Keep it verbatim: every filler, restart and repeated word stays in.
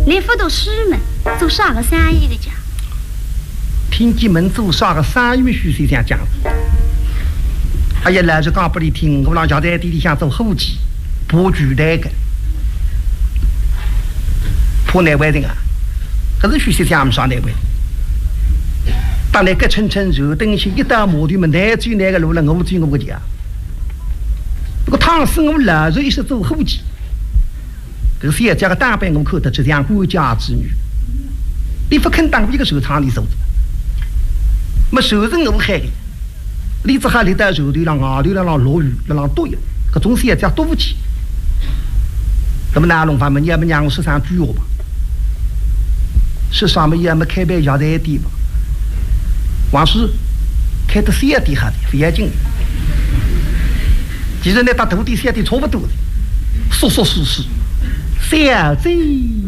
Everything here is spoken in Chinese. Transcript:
来不到师门做啥个生意的家？ 听进门做啥个生意许谁想讲？哎呀，来就讲不里听，我让家在地里想做后期，不举那个，破那位的啊，可是许谁想不上那位？当那个层层热灯些一打摩的们来追那个路了，我追我个家。这个唐诗我老是一直做后期。可是也这个大半我看得这样国家之女，你不肯当一个收藏的手子，没收人我害的，你只还里带手对让啊对让落雨让对，可总是也这样对不起。那么南龙方面你也没让我十三句话吧？是上面也没开办家在地吧？往事开的三地下的非常近，其实呢，他土地三地差不多的，说说是是。小贼